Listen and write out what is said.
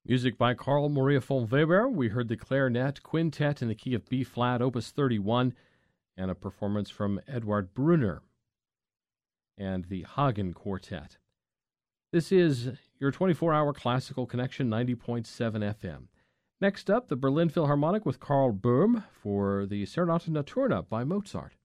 Music by Carl Maria von Weber. We heard the Clarinet Quintet in the key of B-flat, Opus 31, and a performance from Eduard Brunner and the Hagen Quartet. This is your 24-hour classical connection, 90.7 FM. Next up, the Berlin Philharmonic with Karl Böhm for the Serenata Notturna by Mozart.